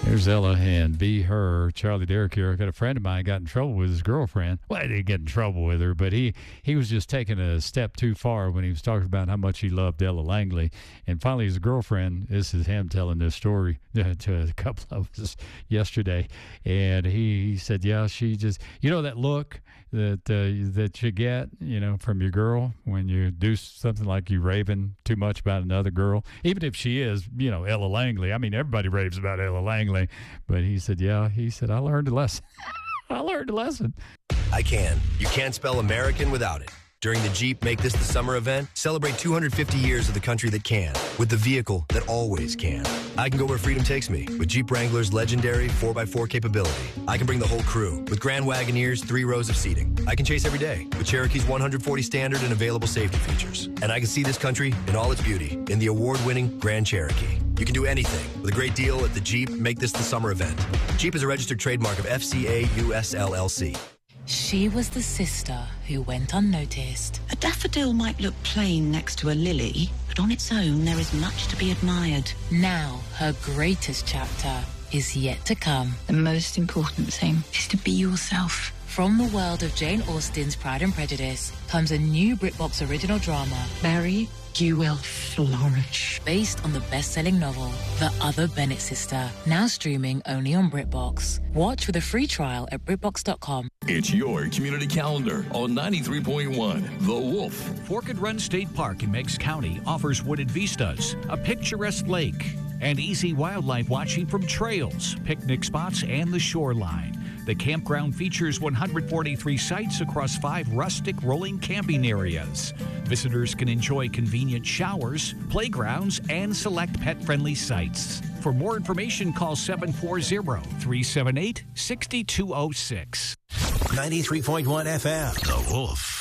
There's Ella and Be Her. Charlie Derrick here. I got a friend of mine got in trouble with his girlfriend. Well, he didn't get in trouble with her, but he was just taking a step too far when he was talking about how much he loved Ella Langley. And finally, his girlfriend, this is him telling this story to a couple of us yesterday. And he said, yeah, she just, you know, that look that you get, you know, from your girl when you do something like you raving too much about another girl, even if she is, you know, Ella Langley. I mean, everybody raves about Ella Langley, but he said, yeah, I learned a lesson. I learned a lesson. I can. You can't spell American without it. During the Jeep Make This the Summer event, celebrate 250 years of the country that can, with the vehicle that always can. I can go where freedom takes me with Jeep Wrangler's legendary 4x4 capability. I can bring the whole crew with Grand Wagoneer's 3 rows of seating. I can chase every day with Cherokee's 140 standard and available safety features. And I can see this country in all its beauty in the award-winning Grand Cherokee. You can do anything with a great deal at the Jeep Make This the Summer event. Jeep is a registered trademark of FCA US LLC. She was the sister who went unnoticed. A daffodil might look plain next to a lily, but on its own there is much to be admired. Now, her greatest chapter is yet to come. The most important thing is to be yourself. From the world of Jane Austen's Pride and Prejudice comes a new BritBox original drama. Mary, you will flourish. Based on the best-selling novel, The Other Bennett Sister, now streaming only on BritBox. Watch with a free trial at BritBox.com. It's your community calendar on 93.1 The Wolf. Forked Run State Park in Meigs County offers wooded vistas, a picturesque lake, and easy wildlife watching from trails, picnic spots, and the shoreline. The campground features 143 sites across 5 rustic rolling camping areas. Visitors can enjoy convenient showers, playgrounds, and select pet-friendly sites. For more information, call 740-378-6206. 93.1 FM. The Wolf.